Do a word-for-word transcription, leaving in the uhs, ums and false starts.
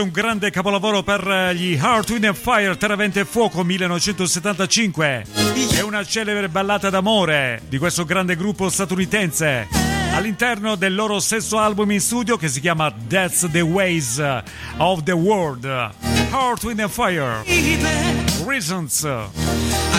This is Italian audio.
Un grande capolavoro per gli Earth, Wind and Fire, Terra, Vento e Fuoco, millenovecentosettantacinque. È una celebre ballata d'amore di questo grande gruppo statunitense all'interno del loro stesso album in studio che si chiama That's the Ways of the World. Earth, Wind and Fire, Reasons.